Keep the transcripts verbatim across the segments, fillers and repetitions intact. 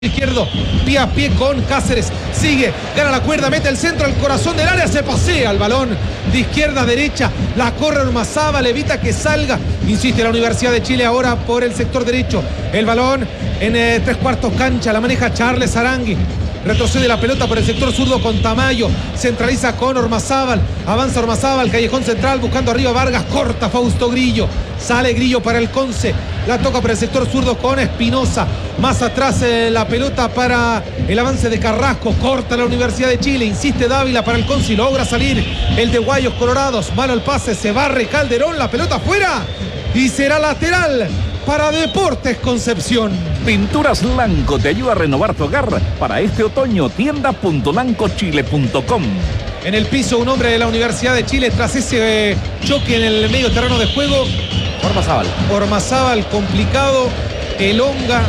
izquierdo, pie a pie con Cáceres, sigue, gana la cuerda, mete el centro al corazón del área, se pasea el balón de izquierda a derecha, la corre Ormazábal, evita que salga, insiste la Universidad de Chile ahora por el sector derecho, el balón en eh, tres cuartos cancha, la maneja Charles Arangui. Retrocede la pelota por el sector zurdo con Tamayo. Centraliza con Ormazábal. Avanza Ormazábal, callejón central, buscando arriba Vargas. Corta Fausto Grillo. Sale Grillo para el Conce. La toca por el sector zurdo con Espinosa. Más atrás eh, la pelota para el avance de Carrasco. Corta la Universidad de Chile. Insiste Dávila para el Conce y logra salir el de Guayos Colorados. Malo el pase, se barre Calderón. La pelota afuera. Y será lateral para Deportes Concepción. Pinturas Lanco te ayuda a renovar tu hogar. Para este otoño, tienda punto lanco chile punto com. En el piso un hombre de la Universidad de Chile tras ese eh, choque en el medio terreno de juego. Ormazábal. Ormazábal complicado, Elonga.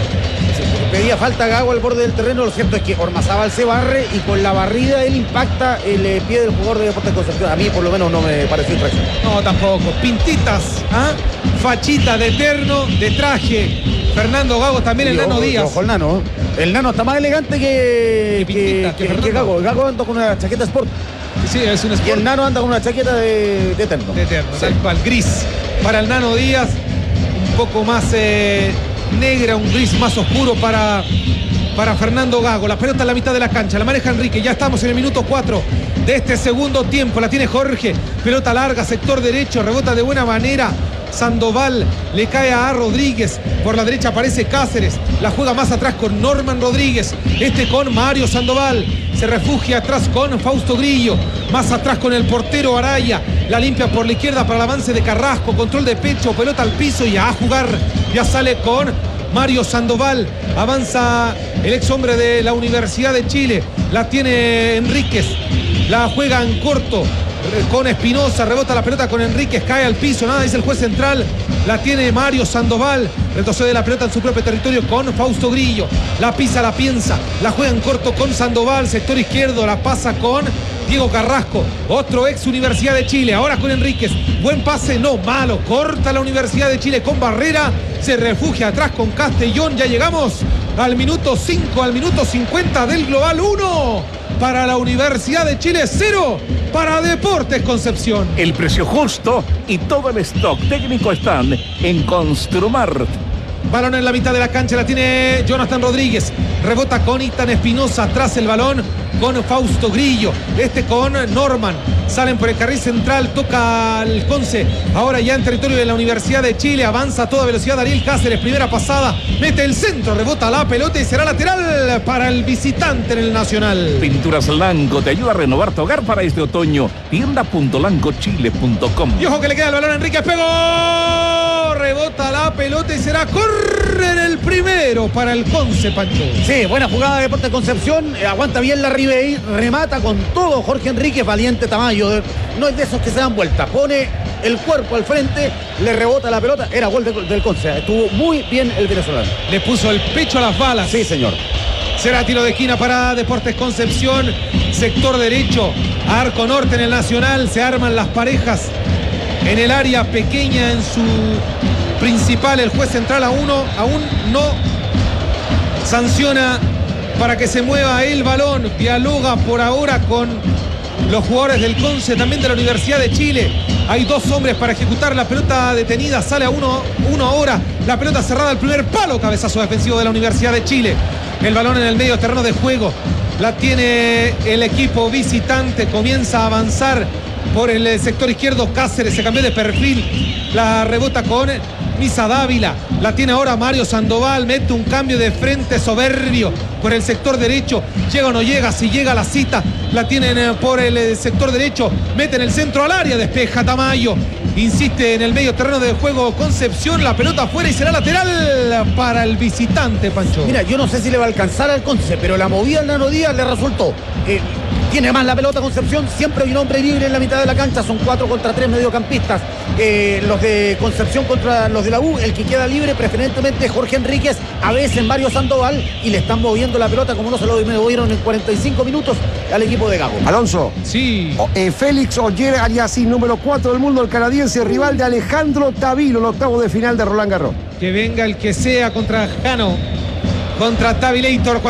Pedía falta Gago al borde del terreno. Lo cierto es que Ormazábal se barre y con la barrida él impacta el eh, pie del jugador de Deportes Concepción. A mí por lo menos no me pareció infracción. No, tampoco. Pintitas, ¿ah? Fachita de terno, de traje. Fernando Gago también, el Nano Díaz. Ojo el Nano. El Nano está más elegante que, Pintita, que, que que, que Gago. Gago anda con una chaqueta sport. Sí, es un sport. Y el Nano anda con una chaqueta de, de terno. De terno, sí. Tal cual. Gris. Para el Nano Díaz, un poco más eh, negra, un gris más oscuro para, para Fernando Gago. La pelota en la mitad de la cancha, la maneja Enrique. Ya estamos en el minuto cuatro de este segundo tiempo. La tiene Jorge. Pelota larga, sector derecho, rebota de buena manera. Sandoval le cae a Rodríguez. Por la derecha aparece Cáceres. La juega más atrás con Norman Rodríguez. Este con Mario Sandoval. Se refugia atrás con Fausto Grillo. Más atrás con el portero Araya. La limpia por la izquierda para el avance de Carrasco. Control de pecho, pelota al piso y a jugar. Ya sale con Mario Sandoval. Avanza el ex hombre de la Universidad de Chile. La tiene Enríquez. La juega en corto con Espinosa, rebota la pelota con Enríquez, cae al piso, nada, dice el juez central. La tiene Mario Sandoval, retrocede la pelota en su propio territorio con Fausto Grillo. La pisa, la piensa, la juega en corto con Sandoval, sector izquierdo, la pasa con Diego Carrasco, otro ex Universidad de Chile, ahora con Enríquez. Buen pase, no, malo, corta la Universidad de Chile con Barrera, se refugia atrás con Castellón. Ya llegamos al minuto cinco, al minuto cincuenta del global. Uno para la Universidad de Chile, cero para Deportes Concepción. El precio justo y todo el stock técnico están en Construmart. Balón en la mitad de la cancha, la tiene Jonathan Rodríguez. Rebota con Itan Espinosa, atrás el balón con Fausto Grillo. Este con Norman. Salen por el carril central, toca al Conce. Ahora ya en territorio de la Universidad de Chile. Avanza a toda velocidad Ariel Cáceres. Primera pasada, mete el centro, rebota la pelota y será lateral para el visitante en el Nacional. Pinturas Lanco te ayuda a renovar tu hogar para este otoño. tienda punto lanco chile punto com. Y ojo que le queda el balón a Enrique, pegó. Rebota la pelota y será correr el primero para el Conce, Pancho. Sí, buena jugada de Deportes Concepción. Eh, aguanta bien la Ribey, remata con todo Jorge Enríquez, valiente Tamayo. De, no es de esos que se dan vuelta. Pone el cuerpo al frente, le rebota la pelota. Era gol de, del Conce. Estuvo muy bien el venezolano. Le puso el pecho a las balas. Sí, señor. Será tiro de esquina para Deportes Concepción. Sector derecho, arco norte en el Nacional. Se arman las parejas en el área pequeña en su principal. El juez central aún no, aún no sanciona para que se mueva el balón. Dialoga por ahora con los jugadores del Conce, también de la Universidad de Chile. Hay dos hombres para ejecutar la pelota detenida. Sale a uno, uno ahora. La pelota cerrada al primer palo. Cabezazo defensivo de la Universidad de Chile. El balón en el medio terreno de juego. La tiene el equipo visitante. Comienza a avanzar por el sector izquierdo. Cáceres se cambió de perfil. La rebota con Misa Dávila. La tiene ahora Mario Sandoval. Mete un cambio de frente soberbio por el sector derecho. Llega o no llega. Si llega la cita. La tienen por el sector derecho. Mete en el centro al área. Despeja Tamayo. Insiste en el medio terreno de juego Concepción. La pelota afuera y será lateral para el visitante, Pancho. Mira, yo no sé si le va a alcanzar al Conce, pero la movida al Nano Díaz le resultó. Eh, tiene más la pelota Concepción. Siempre hay un hombre libre en la mitad de la cancha. Son cuatro contra tres mediocampistas. Eh, los de Concepción contra los de la U. El que queda libre preferentemente Jorge Enríquez. A veces Mario Sandoval. Y le están moviendo la pelota como no se lo movieron en cuarenta y cinco minutos al equipo de Gago. Alonso. Sí. O, eh, Félix Oyer Aliassime, número cuatro del mundo, el canadiense, rival de Alejandro Tavilo, el octavo de final de Roland Garros. Que venga el que sea contra Jano. contra Tavilator.